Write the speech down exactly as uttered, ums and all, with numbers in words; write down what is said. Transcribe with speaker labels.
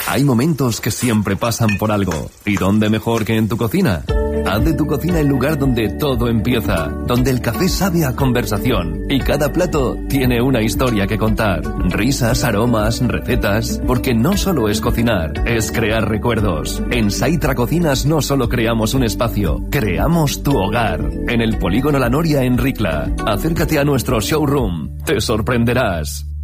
Speaker 1: Hay momentos que siempre pasan por algo. ¿Y dónde mejor que en tu cocina? Haz de tu cocina el lugar donde todo empieza, donde el café sabe a conversación y cada plato tiene una historia que contar. Risas, aromas, recetas, porque no solo es cocinar, es crear recuerdos. En Saitra Cocinas no solo creamos un espacio, creamos tu hogar. En el Polígono La Noria en Ricla. Acércate a nuestro showroom, te sorprenderás.